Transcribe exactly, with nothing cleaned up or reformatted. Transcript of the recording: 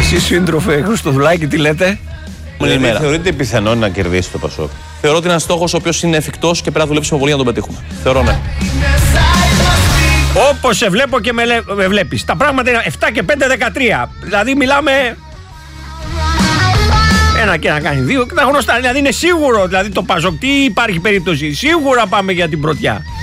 Εσείς σύντροφε Χριστοδουλάκη τι λέτε? Δηλαδή, θεωρείτε πιθανό να κερδίσει το Πασόκ? Θεωρώ ότι είναι ένας στόχος ο οποίος είναι εφικτός και πρέπει να δουλέψουμε πολύ για να τον πετύχουμε. Θεωρώ ναι. Όπως σε βλέπω και με, λέ, με βλέπεις. Τα πράγματα είναι επτά και πέντε, δεκατρία. Δηλαδή μιλάμε ένα και να κάνει δύο και τα γνωστά. Δηλαδή είναι σίγουρο. Δηλαδή το Πασόκ, τι υπάρχει περίπτωση? Σίγουρα πάμε για την πρωτιά.